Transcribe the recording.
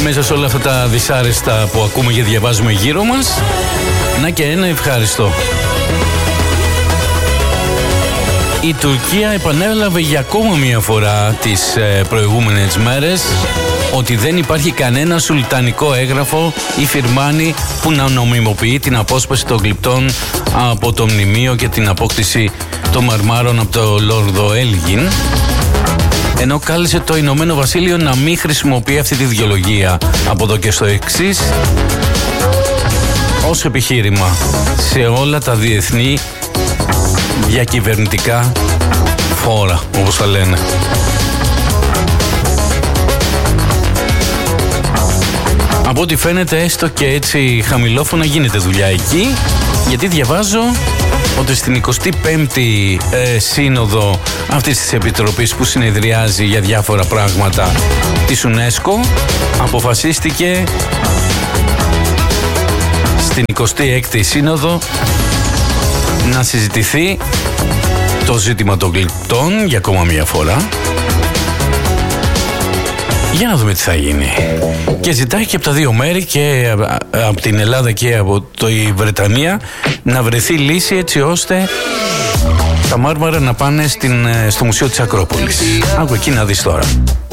μέσα σε όλα αυτά τα δυσάρεστα που ακούμε και διαβάζουμε γύρω μας, να και ένα ευχάριστο. Η Τουρκία επανέλαβε για ακόμα μία φορά τις προηγούμενες μέρες ότι δεν υπάρχει κανένα σουλτανικό έγγραφο ή φιρμάνι που να νομιμοποιεί την απόσπαση των γλυπτών από το μνημείο και την απόκτηση των μαρμάρων από το Λόρδο Έλγιν, ενώ κάλεσε το Ηνωμένο Βασίλειο να μην χρησιμοποιεί αυτή τη δικαιολογία από εδώ και στο εξής ως επιχείρημα σε όλα τα διεθνή διακυβερνητικά φόρα, όπως θα λένε. Από ό,τι φαίνεται, έστω και έτσι χαμηλόφωνα γίνεται δουλειά εκεί, γιατί διαβάζω ότι στην 25η σύνοδο αυτής της επιτροπής που συνεδριάζει για διάφορα πράγματα της UNESCO, αποφασίστηκε στην 26η σύνοδο να συζητηθεί το ζήτημα των γλυπτών για ακόμα μια φορά. Για να δούμε τι θα γίνει. Και ζητάει και από τα δύο μέρη, και από την Ελλάδα και από τη Βρετανία, να βρεθεί λύση έτσι ώστε τα μάρμαρα να πάνε στο Μουσείο της Ακρόπολης. Άκου εκεί να δεις τώρα.